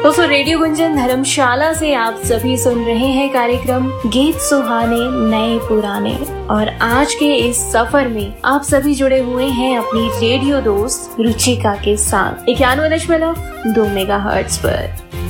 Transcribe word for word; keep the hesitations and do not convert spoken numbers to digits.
दोस्तों रेडियो गुंजन धर्मशाला से आप सभी सुन रहे हैं कार्यक्रम गीत सुहाने नए पुराने, और आज के इस सफर में आप सभी जुड़े हुए हैं अपनी रेडियो दोस्त रुचिका के साथ इक्यानवे दशमलव दो मेगा हर्ट्ज पर।